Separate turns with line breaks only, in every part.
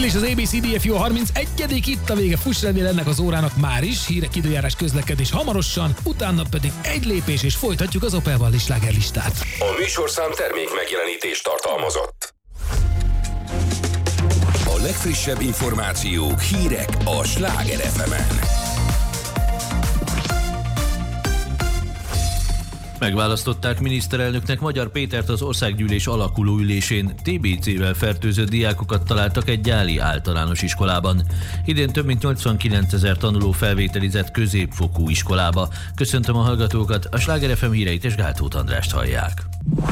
és az ABCDFU 31. Itt a vége, fuss remél ennek az órának már is. Hírek, időjárás, közlekedés hamarosan, utána pedig egy lépés, és folytatjuk az Opel slágerlistát.
A műsorszám termék megjelenítést tartalmazott. A legfrissebb információk, hírek a Sláger FM-en.
Megválasztották miniszterelnöknek Magyar Pétert az országgyűlés alakuló ülésén. TBC-vel fertőzött diákokat találtak egy gyáli általános iskolában. Idén több mint 89 000 tanuló felvételizett középfokú iskolába. Köszöntöm a hallgatókat, a Sláger FM híreit és Gáltóth Andrást hallják.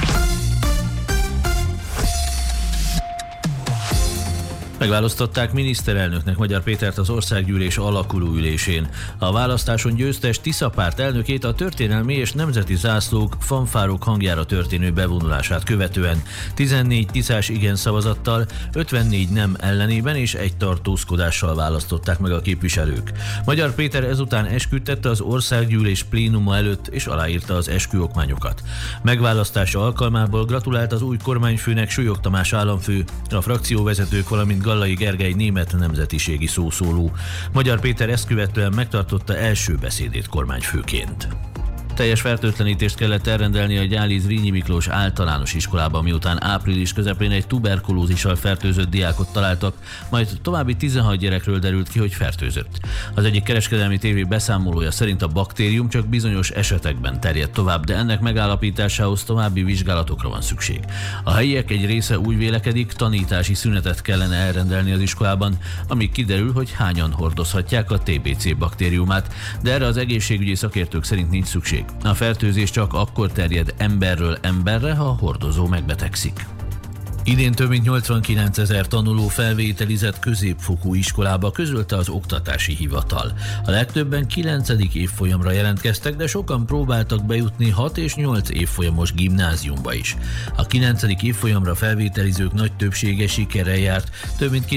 Megválasztották miniszterelnöknek Magyar Pétert az országgyűlés alakuló ülésén. A választáson győztes Tisza párt elnökét a történelmi és nemzeti zászlók, fanfárok hangjára történő bevonulását követően 14 tiszás igen szavazattal, 54 nem ellenében és egy tartózkodással választották meg a képviselők. Magyar Péter ezután esküdtette az országgyűlés plénuma előtt és aláírta az esküokmányokat. Megválasztása alkalmából gratulált az új kormányfőnek Súlyog Tamás államfő, a frakcióvezetők, valamint Gallai Gergely német nemzetiségi szószóló. Magyar Péter ezt követően megtartotta első beszédét kormányfőként. Teljes fertőtlenítést kellett elrendelni a gyáli Zrínyi Miklós általános iskolában, miután április közepén egy tuberkulózissal fertőzött diákot találtak, majd további 16 gyerekről derült ki, hogy fertőzött. Az egyik kereskedelmi tévé beszámolója szerint a baktérium csak bizonyos esetekben terjed tovább, de ennek megállapításához további vizsgálatokra van szükség. A helyiek egy része úgy vélekedik, tanítási szünetet kellene elrendelni az iskolában, amíg kiderül, hogy hányan hordozhatják a TBC baktériumát, de erre az egészségügyi szakértők szerint nincs szükség. A fertőzés csak akkor terjed emberről emberre, ha a hordozó megbetegszik. Idén több mint 89 000 tanuló felvételizett középfokú iskolába, közölte az Oktatási Hivatal. A legtöbben 9. évfolyamra jelentkeztek, de sokan próbáltak bejutni 6 és 8 évfolyamos gimnáziumba is. A 9. évfolyamra felvételizők nagy többsége sikerrel járt, több mint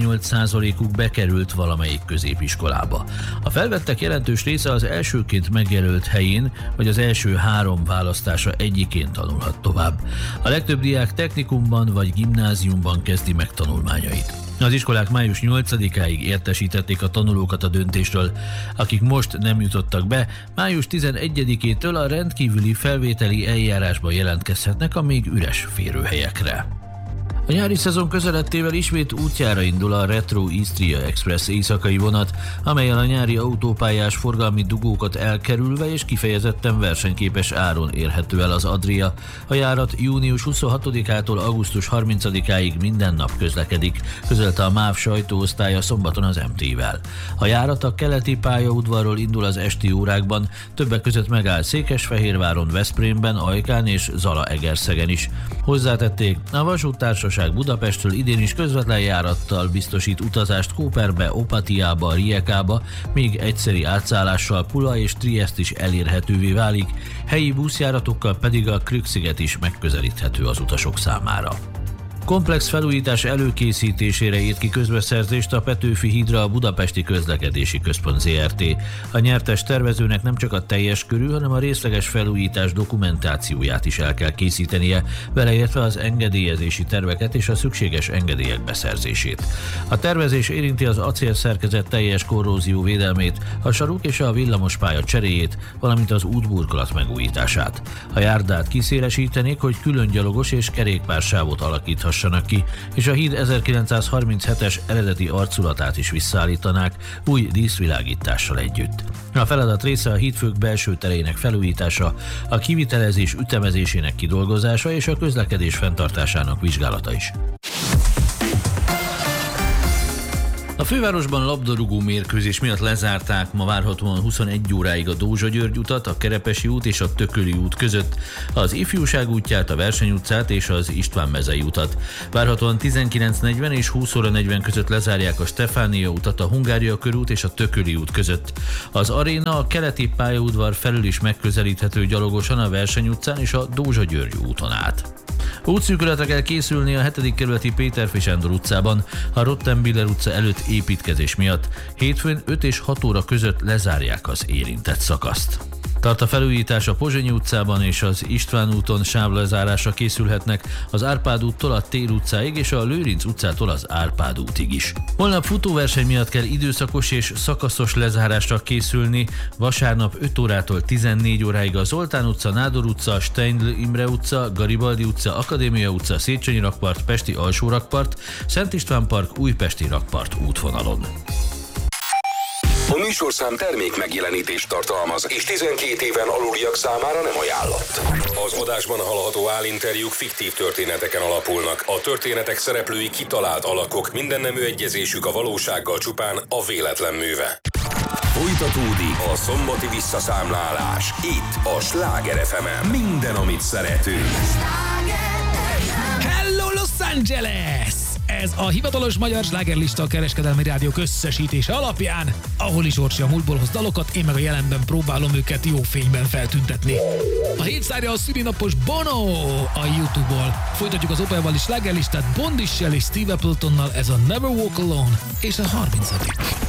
98%-uk bekerült valamelyik középiskolába. A felvettek jelentős része az elsőként megjelölt helyén, vagy az első 3 választása egyikén tanulhat tovább. A legtöbb diák technikumban vagy gimnáziumban kezdi meg tanulmányait. Az iskolák május 8-áig értesítették a tanulókat a döntésről. Akik most nem jutottak be, május 11-től a rendkívüli felvételi eljárásba jelentkezhetnek a még üres férőhelyekre. A nyári szezon közelettével ismét útjára indul a Retro Istria Express éjszakai vonat, amellyel a nyári autópályás forgalmi dugókat elkerülve és kifejezetten versenyképes áron érhető el az Adria. A járat június 26-ától augusztus 30-áig minden nap közlekedik, közölte a MÁV sajtóosztálya szombaton az MT-vel. A járat a keleti pályaudvarról indul az esti órákban, többek között megáll Székesfehérváron, Veszprémben, Ajkán és Zalaegerszegen is. Hozzátették, a vasúttársaság Budapestről idén is közvetlen járattal biztosít utazást Kóperbe, Opatiába, Riekába, még egyszeri átszállással Pula és Triest is elérhetővé válik, helyi buszjáratokkal pedig a Krük-sziget is megközelíthető az utasok számára. Komplex felújítás előkészítésére írt ki közbeszerzést a Petőfi hídra a Budapesti Közlekedési Központ Zrt. A nyertes tervezőnek nem csak a teljes körű, hanem a részleges felújítás dokumentációját is el kell készítenie, beleértve az engedélyezési terveket és a szükséges engedélyek beszerzését. A tervezés érinti az acélszerkezet teljes korrózió védelmét, a saruk és a villamospálya cseréjét, valamint az útburkolat megújítását. A járdát kiszélesítenék, hogy külön gyalogos és kerékpársávot alakíthassák ki, és a híd 1937-es eredeti arculatát is visszaállítanák új díszvilágítással együtt. A feladat része a hídfők belső terének felújítása, a kivitelezés ütemezésének kidolgozása és a közlekedés fenntartásának vizsgálata is. A fővárosban labdarúgó mérkőzés miatt lezárták ma várhatóan 21 óráig a Dózsa-György utat, a Kerepesi út és a Tököli út között, az Ifjúság útját, a Verseny utcát és az István mezei utat. Várhatóan 19:40 és 20:40 között lezárják a Stefánia utat, a Hungária körút és a Tököli út között. Az aréna a keleti pályaudvar felül is megközelíthető gyalogosan a Verseny utcán és a Dózsa-György úton át. Útszűkületre kell készülni a 7. kerületi Péterfi Sándor utcában, a Rottenbiller utca előtt építkezés miatt. Hétfőn 5 és 6 óra között lezárják az érintett szakaszt. Tart a felújítás a Pozsonyi utcában, és az István úton sávlezárásra készülhetnek az Árpád úttól a Tél utcáig és a Lőrinc utcától az Árpád útig is. Holnap futóverseny miatt kell időszakos és szakaszos lezárásra készülni. Vasárnap 5 órától 14 óráig a Zoltán utca, Nádor utca, Steindl Imre utca, Garibaldi utca, Akadémia utca, Széchenyi rakpart, Pesti alsó rakpart, Szent István park, Újpesti rakpart útvonalon.
A műsorszám termék megjelenítést tartalmaz, és 12 éven aluliak számára nem ajánlott. Az adásban hallható állinterjúk fiktív történeteken alapulnak. A történetek szereplői kitalált alakok, mindennemű egyezésük a valósággal csupán a véletlen műve. Folytatódik a szombati visszaszámlálás. Itt a Sláger FM-en. Minden, amit szeretünk.
Hello Los Angeles! Ez a hivatalos magyar slágerlista a Kereskedelmi Rádiók összesítése alapján, ahol is Orsi a múltból hoz dalokat, én meg a jelenben próbálom őket jó fényben feltüntetni. A hétszárja a szülinapos Bono a YouTube-ból. Folytatjuk az Opel-val is slágerlistát Bondissel és Steve Appletonnal, ez a Never Walk Alone és a 30.